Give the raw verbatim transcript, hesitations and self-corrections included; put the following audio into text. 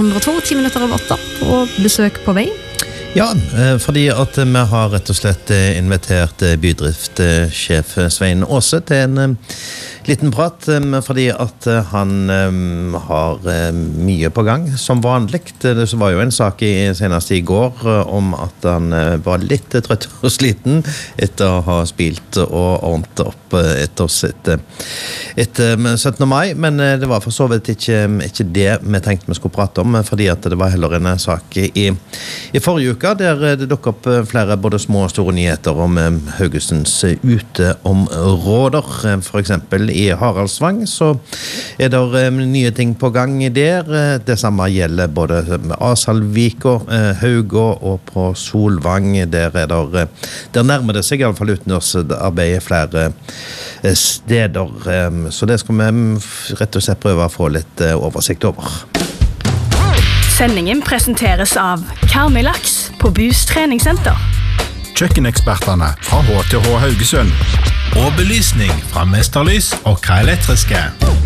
hundre og to, ti minutter over åtte, og besøk på vei. Ja, fordi at vi har rett og slett invitert bydriftsjef Svein Åse til en liten prat, fordi at han har mye på gang som vanlig. Det var jo en sak i, senest i går om at han var litt trøtt og sliten etter å ha spilt og ordnet opp etter sitt etter syttende mai, men det var for så vidt ikke, ikke det vi tenkte vi skulle prate om, fordi at det var heller en sak i, i forrige uke, der det dukker opp flere både små og store nyheter om Haugesunds uteområder. For eksempel i Haraldsvang så er det nye ting på gang der. Det samme gjelder både Asalvika, Haugå og på Solvang. Der, er der, der nærmer det seg i alle fall utendørsarbeid flere steder. Så det skal vi rett og slett prøve å få litt oversikt over. Sendingen presenteres av Karmøy Laks på Bus treningssenter. Kjøkkeneksperterne fra H T H Haugesund. Og belysning fra Mesterlys og K Elektriske.